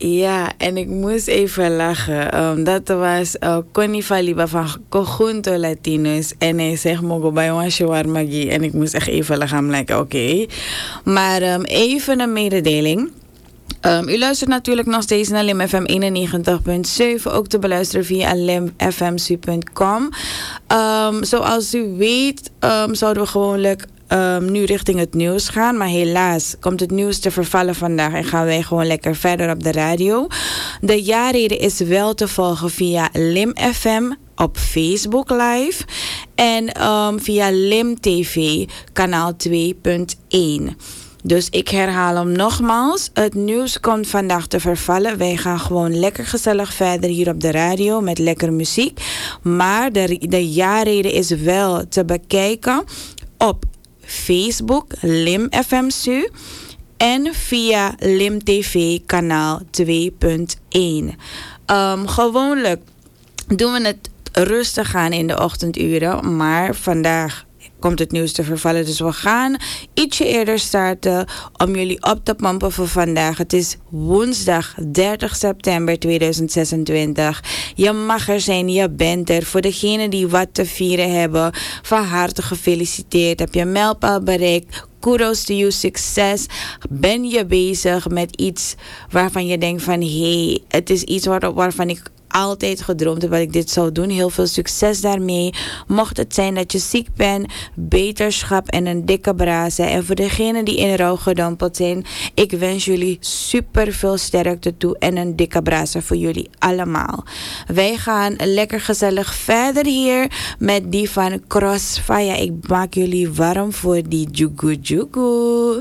Ja, en ik moest even lachen. Dat was Connie Faliba van Conjunto Latinos. En hij zegt, mogo bij ons shawarma gi. En ik moest echt even lachen. I'm like, oké. Maar even een mededeling. U luistert natuurlijk nog steeds naar Lim FM 91.7. Ook te beluisteren via limfmsu.com. Zoals u weet zouden we gewoonlijk nu richting het nieuws gaan. Maar helaas komt het nieuws te vervallen vandaag. En gaan wij gewoon lekker verder op de radio. De jaarreden is wel te volgen via Lim FM op Facebook Live. En via Lim TV kanaal 2.1. Dus ik herhaal hem nogmaals. Het nieuws komt vandaag te vervallen. Wij gaan gewoon lekker gezellig verder hier op de radio met lekker muziek. Maar de jaarreden is wel te bekijken op Facebook Lim FM Su en via Lim TV kanaal 2.1. Gewoonlijk doen we het rustig aan in de ochtenduren, maar vandaag komt het nieuws te vervallen. Dus we gaan ietsje eerder starten om jullie op te pompen voor vandaag. Het is woensdag 30 september 2026. Je mag er zijn, je bent er. Voor degenen die wat te vieren hebben, van harte gefeliciteerd. Heb je mijlpaal bereikt? Kudos to you, succes. Ben je bezig met iets waarvan je denkt van hey, het is iets waarvan ik altijd gedroomd heb dat ik dit zou doen. Heel veel succes daarmee. Mocht het zijn dat je ziek bent, beterschap en een dikke brazen. En voor degenen die in rouw gedompeld zijn, ik wens jullie super veel sterkte toe en een dikke brazen voor jullie allemaal. Wij gaan lekker gezellig verder hier met die van Crossfire. Ik maak jullie warm voor die Jugu Jugu.